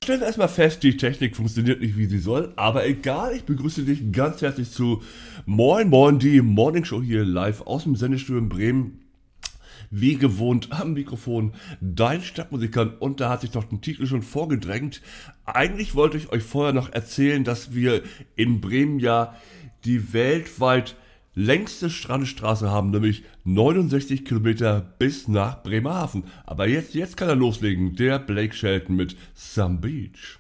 stellen wir erstmal fest, die Technik funktioniert nicht, wie sie soll. Aber egal, ich begrüße dich ganz herzlich zu Moin Moin, die Morning Show hier live aus dem Sendestudio in Bremen. Wie gewohnt am Mikrofon dein Stadtmusikant, und da hat sich doch ein Titel schon vorgedrängt. Eigentlich wollte ich euch vorher noch erzählen, dass wir in Bremen ja die weltweit längste Strandstraße haben, nämlich 69 Kilometer bis nach Bremerhaven. Aber jetzt kann er loslegen, der Blake Shelton mit Some Beach.